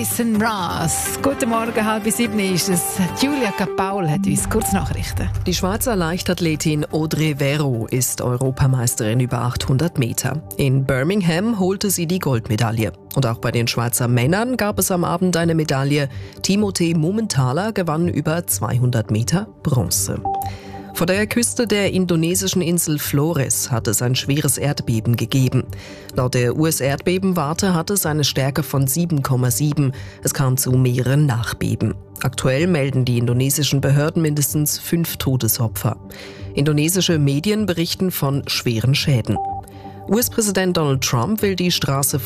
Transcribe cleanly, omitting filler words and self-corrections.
Jason Mraz. Guten Morgen, 6:30 ist es. Julia Capaul hat uns Kurznachrichten. Die Schweizer Leichtathletin Audrey Verreaux ist Europameisterin über 800 Meter. In Birmingham holte sie die Goldmedaille. Und auch bei den Schweizer Männern gab es am Abend eine Medaille. Timothée Mumenthaler gewann über 200 Meter Bronze. Vor der Küste der indonesischen Insel Flores hat es ein schweres Erdbeben gegeben. Laut der US-Erdbebenwarte hatte es eine Stärke von 7,7. Es kam zu mehreren Nachbeben. Aktuell melden die indonesischen Behörden mindestens 5 Todesopfer. Indonesische Medien berichten von schweren Schäden. US-Präsident Donald Trump will die Straße